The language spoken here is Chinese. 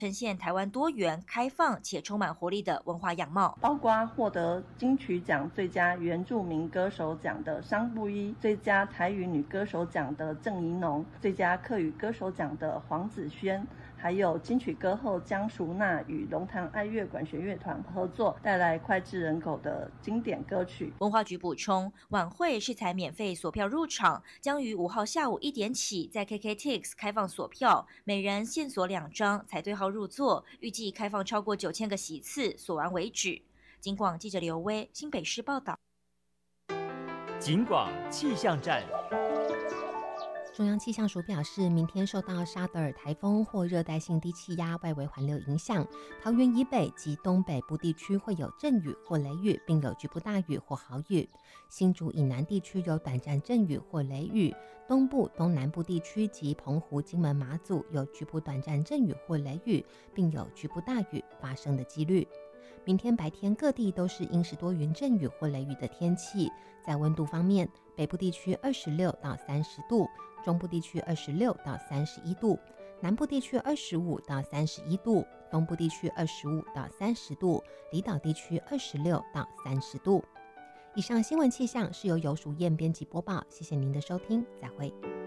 呈现台湾多元、开放且充满活力的文化样貌。 包括获得金曲奖最佳原住民歌手奖的商布依、最佳台语女歌手奖的郑怡农、最佳客语歌手奖的黄子轩，还有金曲歌后江淑娜与龙潭爱乐管弦乐团合作，带来脍炙人口的经典歌曲。 文化局补充，晚会是采免费锁票入场，将于5号下午1点起在 KKTIX 开放锁票，每人限锁2张，才对号入座，预计开放超过9000个席次，锁完为止。警广记者刘威，新北市报道。 警广气象站。 中央气象署表示，明天受到沙德尔台风或热带性低气压外围环流影响，桃园以北及东北部地区会有阵雨或雷雨，并有局部大雨或豪雨。新竹以南地区有短暂阵雨或雷雨，东部、东南部地区及澎湖、金门、马祖有局部短暂阵雨或雷雨，并有局部大雨发生的几率。明天白天各地都是阴时多云阵雨或雷雨的天气。在温度方面，北部地区26到30度，中部地区26到31度，南部地区25到31度，东部地区25到30度，离岛地区26到30度。以上新闻气象是由游淑燕编辑播报，谢谢您的收听，再会。